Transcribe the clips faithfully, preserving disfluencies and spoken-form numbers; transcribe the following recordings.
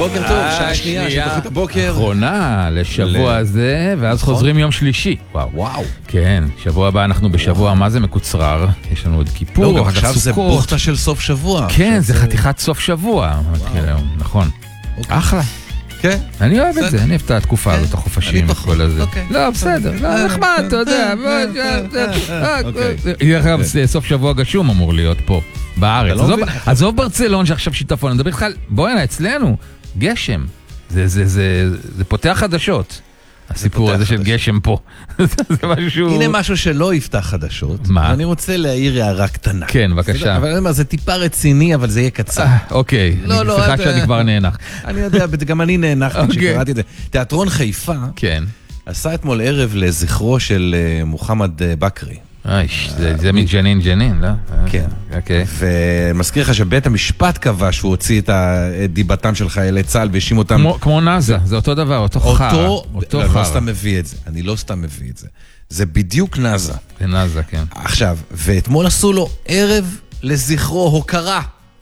בוקר טוב, שעה שנייה של תוכנית הבוקר. אחרונה לשבוע הזה, ואז חוזרים יום שלישי. וואו. כן, שבוע הבא אנחנו בשבוע, מה זה מקוצרר? יש לנו עוד כיפור, לא, גם עכשיו זה בוכתה של סוף שבוע. כן, זה חתיכת סוף שבוע. נכון. אחלה. כן. אני אוהב את זה, אני אוהב את התקופה הזאת, החופשים וכל הזה. לא, בסדר, לא, נחמד, אתה יודע. סוף שבוע גשום אמור להיות פה, בארץ. עזוב ברצלון שעכשיו שיטפון, אני מדבר איתך, בואי הנה, אצלנו, גשם. זה פותח חדשות. הסיפור הזה של גשם פה. הנה משהו שלא יפתח חדשות. מה? אני רוצה להעיר הערה קטנה. כן, בבקשה. אבל אני אומר, זה טיפה רציני, אבל זה יהיה קצר. אוקיי, סליחה שאני כבר נאנח. אני יודע, גם אני נאנחתי כשקראתי את זה. תיאטרון חיפה עשה אתמול ערב לזכרו של מוחמד בכרי. זה מג'נין ג'נין, לא? כן. ומזכיר לך שבית המשפט קבע שהוא הוציא את דיבתם של חיילי צה"ל והאשים אותם. כמו נאזה, זה אותו דבר, אותו חרא. אותו, אני לא סתם מביא את זה, אני לא סתם מביא את זה. זה בדיוק נאזה. זה נאזה, כן. עכשיו, ואתמול עשו לו ערב לזכרו, הוקרה.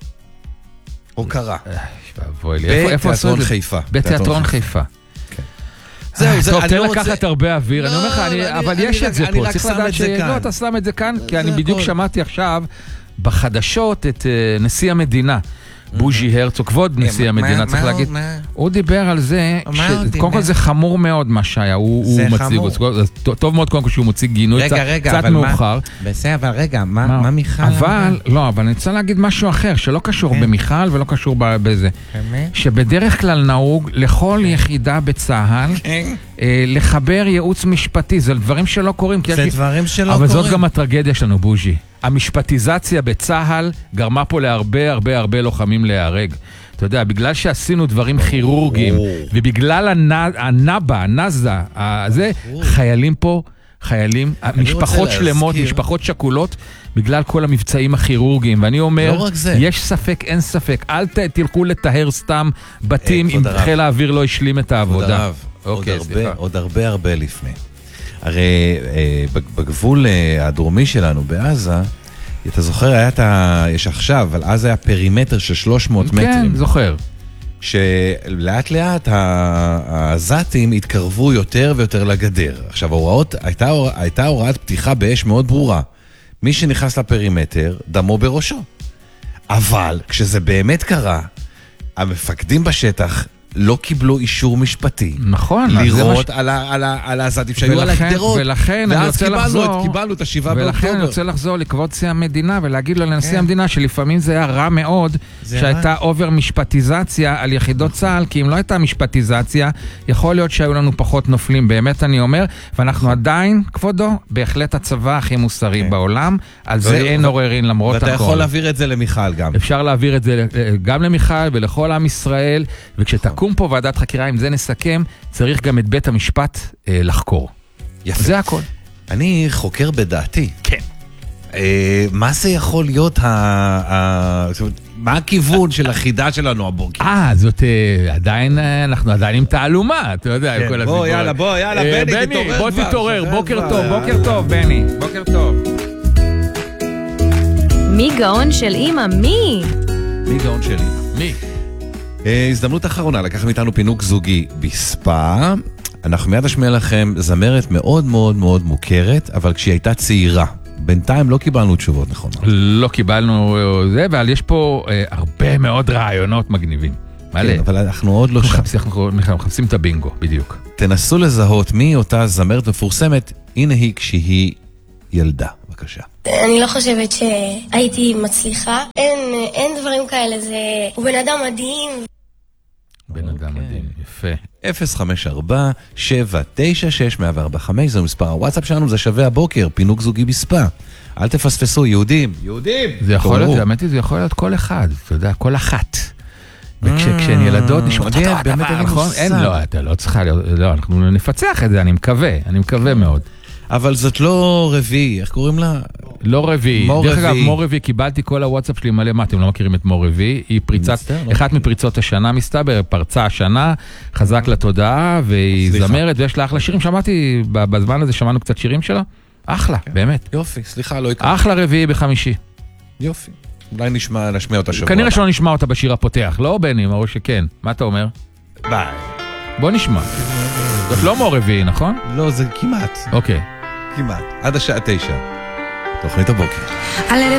הוקרה. בתיאטרון חיפה. בתיאטרון חיפה. זהו, טוב, תן לקחת הרבה אוויר, אני אומר לך, אבל יש את זה פה, צריך לדעת ש... לא, אתה שם את זה כאן, כי אני בדיוק שמעתי עכשיו בחדשות את נשיא המדינה, בוז'י הרצוג, כבוד נשיא המדינה, צריך להגיד, הוא דיבר על זה, קודם כל זה חמור מאוד מה שהיה, הוא מציג, טוב מאוד קודם כל שהוא מציג גינוי, קצת מאוחר. בסדר, אבל רגע, מה מיכל? אבל, לא, אבל אני רוצה להגיד משהו אחר, שלא קשור במיכל ולא קשור בזה, שבדרך כלל נהוג לכל יחידה בצה"ל, לחבר ייעוץ משפטי, זה דברים שלא קורים. זה דברים שלא קורים. אבל זאת גם הטרגדיה שלנו, בוז'י. המשפטיזציה בצה"ל גרמה פה להרבה הרבה הרבה לוחמים להיהרג. אתה יודע, בגלל שעשינו דברים כירורגיים, ובגלל הנאבה, הנאזה, זה, חיילים פה, חיילים, משפחות שלמות, משפחות שקולות, בגלל כל המבצעים הכירורגיים. ואני אומר, יש ספק, אין ספק, אל תלכו לטהר סתם בתים אם חיל האוויר לא השלים את העבודה. עוד הרבה הרבה לפני. הרי בגבול הדרומי שלנו בעזה, אתה זוכר, היה את ה... יש עכשיו, אבל אז היה פרימטר של שלוש מאות מטרים. כן, זוכר. שלאט לאט העזתים התקרבו יותר ויותר לגדר. עכשיו, ההוראות, הייתה, הייתה הוראת פתיחה באש מאוד ברורה. מי שנכנס לפרימטר, דמו בראשו. אבל כשזה באמת קרה, המפקדים בשטח לא קיבלו אישור משפטי. נכון. לראות על העזתים שהיו על הגדרות. ולכן אני רוצה לחזור. קיבלנו את השבעה באוקטובר. ולכן אני רוצה לחזור לכבוד נשיא המדינה ולהגיד לו לנשיא המדינה שלפעמים זה היה רע מאוד שהייתה אובר משפטיזציה על יחידות צה"ל, כי אם לא הייתה משפטיזציה, יכול להיות שהיו לנו פחות נופלים. באמת אני אומר, ואנחנו עדיין, כבודו, בהחלט הצבא הכי מוסרי בעולם. על זה אין עוררין למרות הכל. ואתה יכול להעביר את זה למיכל גם. אפשר להעביר את זה גם למיכל ולכל עם ישראל, וכשתקום פה ועדת חקירה, אם זה נסכם, צריך גם את בית המשפט אה, לחקור. יפה. זה הכל. אני חוקר בדעתי. כן. אה, מה זה יכול להיות, ה, ה, מה הכיוון של החידה שלנו הבוקר? אה, זאת אה, עדיין, אנחנו עדיין עם תעלומה, אתה יודע. כן, בוא, הסיפור. יאללה, בוא, יאללה, אה, בני, בני תתעורר. בוא תתעורר, בוקר טוב, בוקר טוב, בני, בוקר טוב. מי גאון של אמא? מי? מי גאון של אמא? מי? הזדמנות אחרונה, לקחנו איתנו פינוק זוגי בספה. אנחנו מיד נשמיע לכם זמרת מאוד מאוד מאוד מוכרת, אבל כשהיא הייתה צעירה. בינתיים לא קיבלנו תשובות נכונות. לא קיבלנו זה, אבל יש פה אה, הרבה מאוד רעיונות מגניבים. כן, אבל אנחנו עוד לא שם. אנחנו מחפשים את הבינגו, בדיוק. תנסו לזהות מי אותה זמרת מפורסמת, הנה היא כשהיא ילדה. בבקשה. אני לא חושבת שהייתי מצליחה. אין, אין דברים כאלה, זה... הוא בן אדם מדהים. בן אדם מדהים, יפה. אפס חמש ארבע שבע תשע שש אפס ארבע חמש, זה מספר הוואטסאפ שלנו, זה שווה הבוקר, פינוק זוגי בספה. אל תפספסו, יהודים, יהודים. זה יכול להיות, האמת היא, זה יכול להיות כל אחד, אתה יודע, כל אחת. וכשהן ילדות נשמעות אותו הדבר, נכון? אין, לא, אתה לא צריכה, לא, אנחנו נפצח את זה, אני מקווה, אני מקווה מאוד. אבל זאת לא רביעי, איך קוראים לה? לא רביעי. דרך אגב, מור רביעי, קיבלתי כל הוואטסאפ שלי מלא, מה, אתם לא מכירים את מור רביעי? היא פריצת, אחת מפריצות השנה מסתבר, פרצה השנה, חזק לתודעה, והיא זמרת, ויש לה אחלה שירים. שמעתי, בזמן הזה שמענו קצת שירים שלה. אחלה, באמת. יופי, סליחה, לא יקרה. אחלה רביעי בחמישי. יופי. אולי נשמע, נשמע אותה שבוע. כנראה שלא נשמע אותה בשיר הפותח, לא בני, או שכן. מה אתה אומר? ביי. בוא נשמע. זאת לא מור רביעי, נכון? לא, זה כמעט. אוקיי. כמעט. עד השעה תשע. תוכנית הבוקר.